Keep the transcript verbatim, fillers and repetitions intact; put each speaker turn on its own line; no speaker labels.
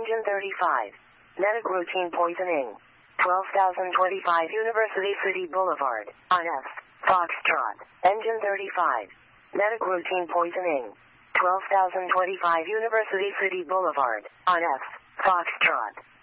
Engine thirty-five. Medic routine poisoning. twelve thousand twenty-five University City Boulevard, on F. Foxtrot. Engine thirty-five. Medic routine poisoning. twelve thousand twenty-five University City Boulevard, on F. Foxtrot.